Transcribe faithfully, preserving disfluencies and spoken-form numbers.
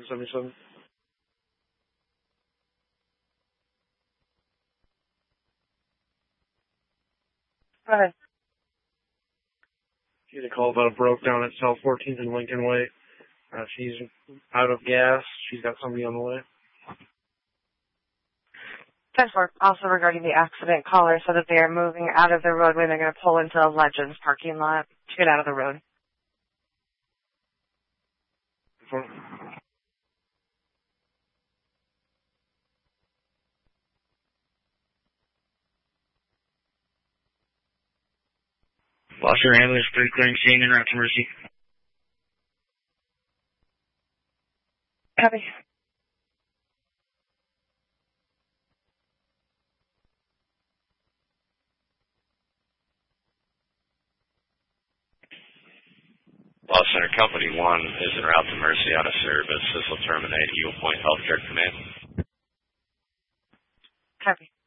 seventy-seven. Go ahead. She had a call about a broke down at South fourteenth and Lincoln Way. Uh, she's out of gas. She's got somebody on the way. ten four. Also regarding the accident, caller said that they are moving out of the roadway and they're going to pull into a Legends parking lot to get out of the road. Foster ambulance, three clearing scene, en route to Mercy. Copy. Law Center Company one is en route to Mercy out of service. This will terminate Eagle Point Healthcare Command. Copy.